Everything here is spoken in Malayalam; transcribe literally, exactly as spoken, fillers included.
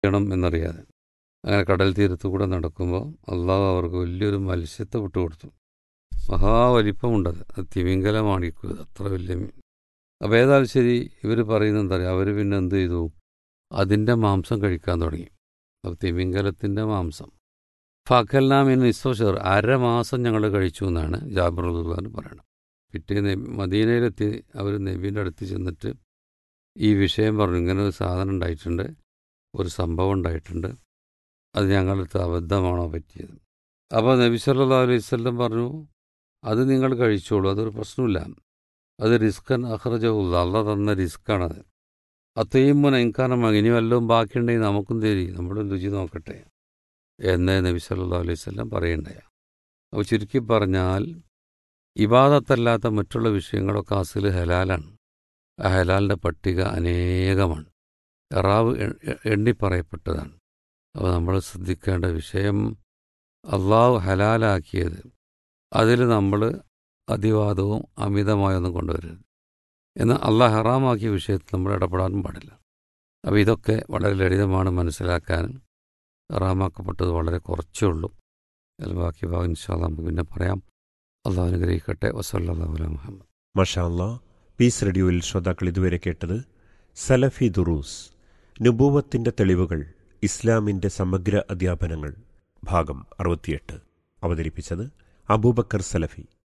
ചെയ്യണം എന്നറിയാതെ അങ്ങനെ കടൽ തീരത്തു കൂടെ നടക്കുമ്പോൾ അള്ളാഹു അവർക്ക് വലിയൊരു മത്സ്യത്തെ വിട്ടുകൊടുത്തു. മഹാവലിപ്പമുണ്ടത്, അത് തിമിംഗലമാണിക്കുക, അത്ര വലിയ മീൻ. അപ്പോൾ ഏതായാലും ശരി, ഇവർ പറയുന്നത് എന്താ പറയുക, അവർ പിന്നെ എന്ത് ചെയ്തു, അതിൻ്റെ മാംസം കഴിക്കാൻ തുടങ്ങി. അപ്പോൾ തിമിംഗലത്തിൻ്റെ മാംസം ഫക്കൽനാമിന് ഇസ്വഷർ അരമാസം ഞങ്ങൾ കഴിച്ചു എന്നാണ് ജാബിർ റളിയല്ലാഹു അൻഹു പറയുന്നത്. പിറ്റേ നബി മദീനയിലെത്തി അവർ നബീൻ്റെ അടുത്ത് ചെന്നിട്ട് ഈ വിഷയം പറഞ്ഞു, ഇങ്ങനെ ഒരു സാധനം ഉണ്ടായിട്ടുണ്ട്, ഒരു സംഭവം ഉണ്ടായിട്ടുണ്ട്, അത് ഞങ്ങളുടെ അബദ്ധമാണോ പറ്റിയത്. അപ്പോൾ നബി സല്ലല്ലാഹു അലൈഹി വസല്ലം പറഞ്ഞു, അത് നിങ്ങൾ കഴിച്ചോളൂ, അതൊരു പ്രശ്നമില്ല, അത് റിസ്കൻ അഖ്റജഹുല്ലാ, അള്ളാഹ് തന്ന റിസ്ക്കാണത്. അത്തയ്യുമുന ഇൻകാനം, ഇനി വല്ലതും ബാക്കിയുണ്ടെങ്കിൽ നമുക്കും തരി, നമ്മളും രുചി നോക്കട്ടെ എന്ന് നബി സല്ലല്ലാഹു അലൈഹി വസല്ലം പറയുണ്ടായ. അപ്പോൾ ചുരുക്കി പറഞ്ഞാൽ ഇബാദത്തല്ലാത്ത മറ്റുള്ള വിഷയങ്ങളൊക്കെ അസ്ല് ഹലാലാണ്. ആ ഹലാലിൻ്റെ പട്ടിക അനേകമാണ്, എറാവ് എണ്ണിപ്പറയപ്പെട്ടതാണ്. അപ്പോൾ നമ്മൾ ശ്രദ്ധിക്കേണ്ട വിഷയം, അള്ളാഹു ഹലാലാക്കിയത് അതിൽ നമ്മൾ അതിവാദവും അമിതമായൊന്നും കൊണ്ടുവരരുത്. എന്നാൽ അള്ളാഹ് ഹറാമാക്കിയ വിഷയത്തിൽ നമ്മൾ ഇടപെടാനും പാടില്ല. അപ്പോൾ ഇതൊക്കെ വളരെ ലളിതമാണ് മനസ്സിലാക്കാനും. ഹറാമാക്കപ്പെട്ടത് വളരെ കുറച്ചേ ഉള്ളൂ. അതിൽ ബാക്കി ഭാഗം ഇൻഷാ അല്ലാഹ് നമുക്ക് പിന്നെ പറയാം. അള്ളാഹു അനുഗ്രഹിക്കട്ടെ. വസല്ലല്ലാഹു അലാ മുഹമ്മദ്. മാഷാ അല്ലാഹ്. പീസ് റേഡിയോയിൽ ശ്രോതാക്കൾ ഇതുവരെ കേട്ടത് സലഫി ദുറൂസ്, നുബൂവത്തിൻ്റെ തെളിവുകൾ, ഇസ്ലാമിൻ്റെ സമഗ്ര അധ്യാപനങ്ങൾ, ഭാഗം അറുപത്തിയെട്ട്. അവതരിപ്പിച്ചത് അബൂബക്കർ സലഫി.